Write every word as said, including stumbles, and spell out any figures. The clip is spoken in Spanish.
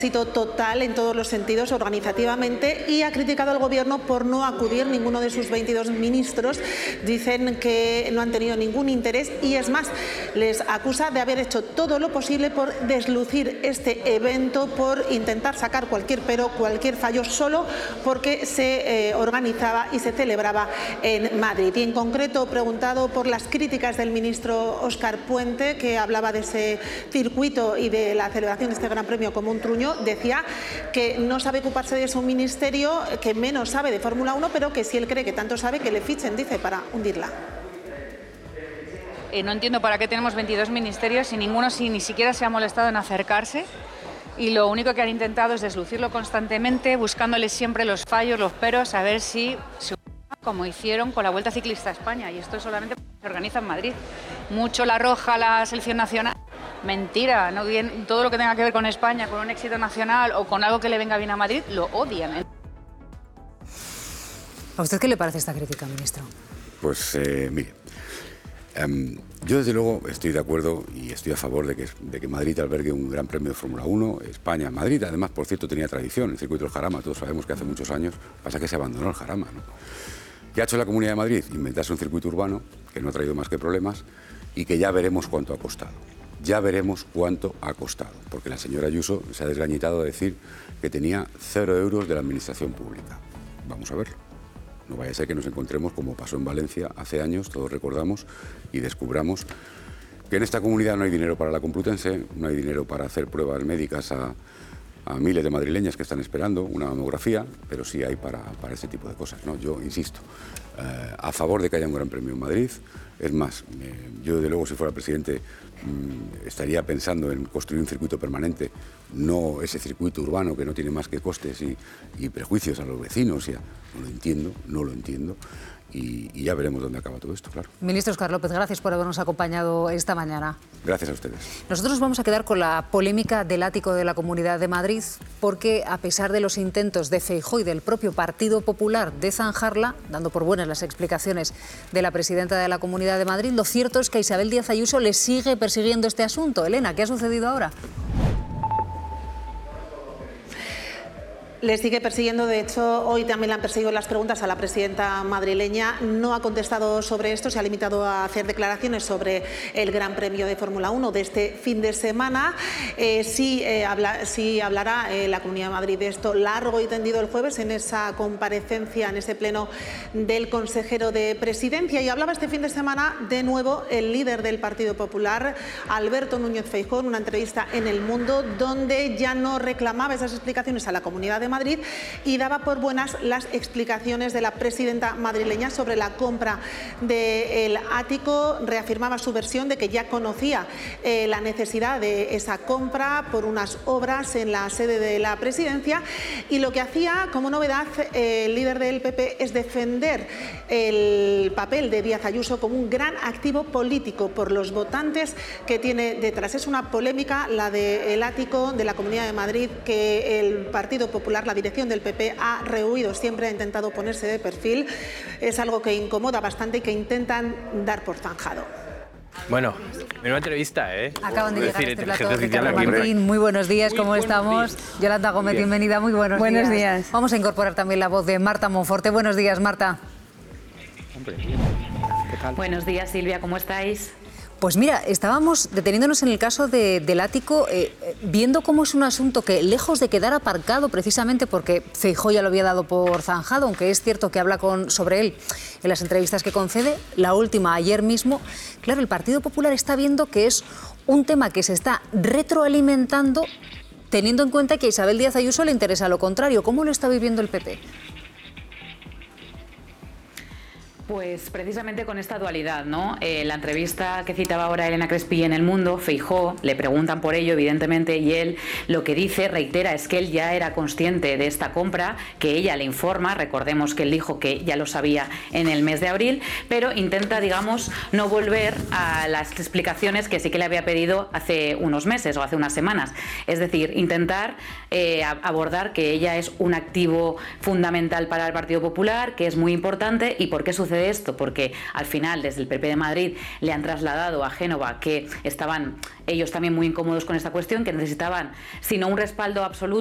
éxito total en todos los sentidos organizativamente, y ha criticado al Gobierno por no acudir. Ninguno de sus veintidós ministros dicen que no han tenido ningún interés, y es más, les acusa de haber hecho todo lo posible por deslucir este evento, por intentar sacar cualquier pero, cualquier fallo, solo porque se eh, organizaba y se celebraba en Madrid. Y en concreto, preguntado por las críticas del ministro Óscar Puente, que hablaba de ese circuito y de la celebración de este Gran Premio como un truño, decía que no sabe ocuparse de su ministerio, que menos sabe de Fórmula uno, pero que si él cree que tanto sabe, que le fichen, dice, para hundirla. Eh, no entiendo para qué tenemos veintidós ministerios y ninguno si, ni siquiera se ha molestado en acercarse, y lo único que han intentado es deslucirlo constantemente, buscándole siempre los fallos, los peros, a ver si se como hicieron con la Vuelta Ciclista a España, y esto es solamente porque se organiza en Madrid. Mucho la roja la selección nacional. Mentira, no bien, todo lo que tenga que ver con España, con un éxito nacional o con algo que le venga bien a Madrid, lo odian. ¿A usted qué le parece esta crítica, ministro? Pues eh, mire, um, yo desde luego estoy de acuerdo y estoy a favor de que, de que Madrid albergue un gran premio de Fórmula uno, España, Madrid. Además, por cierto, tenía tradición, el circuito del Jarama, todos sabemos que hace muchos años, pasa que se abandonó el Jarama, ¿no? ¿Qué ha hecho la Comunidad de Madrid? Inventarse un circuito urbano que no ha traído más que problemas y que ya veremos cuánto ha costado. Ya veremos cuánto ha costado, porque la señora Ayuso se ha desgañitado a decir que tenía cero euros de la administración pública. Vamos a verlo. No vaya a ser que nos encontremos como pasó en Valencia hace años, todos recordamos, y descubramos que en esta comunidad no hay dinero para la Complutense, no hay dinero para hacer pruebas médicas a, a miles de madrileñas que están esperando una mamografía, pero sí hay para, para este tipo de cosas, ¿no? Yo insisto, eh, a favor de que haya un gran premio en Madrid. Es más, eh, yo desde luego si fuera presidente mmm, estaría pensando en construir un circuito permanente, no ese circuito urbano que no tiene más que costes y, y prejuicios a los vecinos. Ya, no lo entiendo, no lo entiendo. Y, y ya veremos dónde acaba todo esto, claro. Ministro Óscar López, gracias por habernos acompañado esta mañana. Gracias a ustedes. Nosotros vamos a quedar con la polémica del ático de la Comunidad de Madrid, porque a pesar de los intentos de Feijóo y del propio Partido Popular de zanjarla, dando por buenas las explicaciones de la presidenta de la Comunidad de Madrid, lo cierto es que a Isabel Díaz Ayuso le sigue persiguiendo este asunto. Elena, ¿qué ha sucedido ahora? Le sigue persiguiendo. De hecho, hoy también le han perseguido las preguntas a la presidenta madrileña. No ha contestado sobre esto, se ha limitado a hacer declaraciones sobre el Gran Premio de Fórmula uno de este fin de semana. Eh, sí, eh, habla, sí hablará eh, la Comunidad de Madrid de esto largo y tendido el jueves en esa comparecencia, en ese pleno del consejero de Presidencia. Y hablaba este fin de semana de nuevo el líder del Partido Popular, Alberto Núñez Feijóo, en una entrevista en El Mundo, donde ya no reclamaba esas explicaciones a la Comunidad de Madrid y daba por buenas las explicaciones de la presidenta madrileña sobre la compra del ático. Reafirmaba su versión de que ya conocía eh, la necesidad de esa compra por unas obras en la sede de la presidencia, y lo que hacía como novedad eh, el líder del P P es defender el papel de Díaz Ayuso como un gran activo político por los votantes que tiene detrás. Es una polémica la del ático de la Comunidad de Madrid que el Partido Popular, la dirección del P P, ha rehuido, siempre ha intentado ponerse de perfil. Es algo que incomoda bastante y que intentan dar por zanjado. Bueno, menuda entrevista, ¿eh? Acaban de llegar a este plato de Ricardo Martín. Muy buenos días, ¿cómo estamos? Días. Yolanda Gómez, Bien. bienvenida, muy buenos, buenos días. días. Vamos a incorporar también la voz de Marta Monforte. Buenos días, Marta. Hombre, ¿qué tal? Buenos días, Silvia, ¿cómo estáis? Pues mira, estábamos deteniéndonos en el caso de, del ático, eh, viendo cómo es un asunto que, lejos de quedar aparcado precisamente porque Feijóo ya lo había dado por zanjado, aunque es cierto que habla con, sobre él en las entrevistas que concede, la última ayer mismo, claro, el Partido Popular está viendo que es un tema que se está retroalimentando, teniendo en cuenta que a Isabel Díaz Ayuso le interesa lo contrario. ¿Cómo lo está viviendo el P P? Pues precisamente con esta dualidad, ¿no? Eh, la entrevista que citaba ahora Elena Crespi en El Mundo, Feijóo, le preguntan por ello, evidentemente, y él lo que dice, reitera, es que él ya era consciente de esta compra, que ella le informa, recordemos que él dijo que ya lo sabía en el mes de abril, pero intenta, digamos, no volver a las explicaciones que sí que le había pedido hace unos meses o hace unas semanas. Es decir, intentar eh, abordar que ella es un activo fundamental para el Partido Popular, que es muy importante y por qué sucede sucede esto? Porque al final desde el P P de Madrid le han trasladado a Génova que estaban ellos también muy incómodos con esta cuestión, que necesitaban, si no un respaldo absoluto,